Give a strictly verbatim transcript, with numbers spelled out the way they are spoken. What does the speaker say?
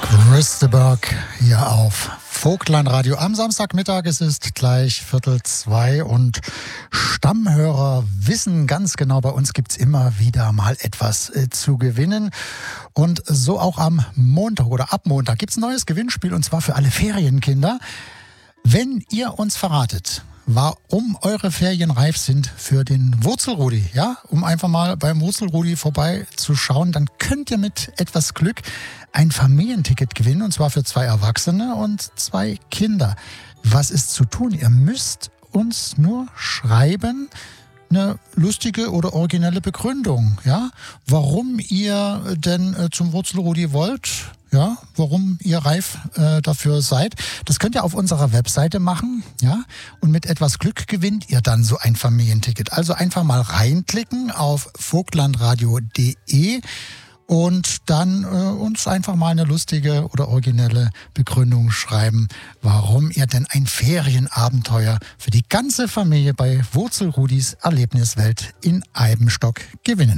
Christeberg hier auf Vogtland-Radio. Am Samstagmittag, es ist gleich Viertel zwei und Stammhörer wissen ganz genau, bei uns gibt es immer wieder mal etwas äh, zu gewinnen. Und so auch am Montag oder ab Montag gibt es ein neues Gewinnspiel und zwar für alle Ferienkinder. Wenn ihr uns verratet, warum eure Ferien reif sind für den Wurzelrudi, ja, um einfach mal beim Wurzelrudi vorbeizuschauen, dann könnt ihr mit etwas Glück ein Familienticket gewinnen, und zwar für zwei Erwachsene und zwei Kinder. Was ist zu tun? Ihr müsst uns nur schreiben, eine lustige oder originelle Begründung, ja, warum ihr denn äh, zum Wurzelrudi wollt, ja, warum ihr reif äh, dafür seid. Das könnt ihr auf unserer Webseite machen, ja, und mit etwas Glück gewinnt ihr dann so ein Familienticket. Also einfach mal reinklicken auf vogtlandradio punkt de und dann äh, uns einfach mal eine lustige oder originelle Begründung schreiben, warum ihr denn ein Ferienabenteuer für die ganze Familie bei Wurzelrudis Erlebniswelt in Eibenstock gewinnen